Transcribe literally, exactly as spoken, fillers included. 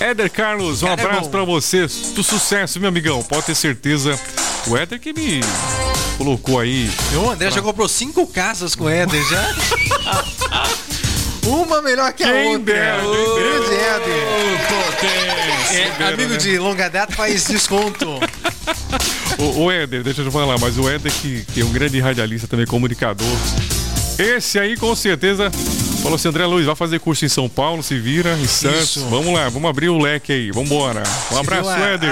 Éder Carlos, um Cara, é abraço bom. pra você. Do sucesso, meu amigão. Pode ter certeza. O Éder que me colocou aí. O André já comprou cinco casas com o Éder já. Uma melhor que a Quem outra. dera, Ô, quem dera. grande Éder. Potência. É, Vera, amigo né? de longa data faz desconto. O, o Éder, deixa eu te falar, mas o Éder que, que é um grande radialista também, comunicador. Esse aí com certeza falou assim: André Luiz, vai fazer curso em São Paulo, se vira, em Santos. Isso. Vamos lá, vamos abrir o leque aí, vamos embora. Um Você abraço, viu a- Éder.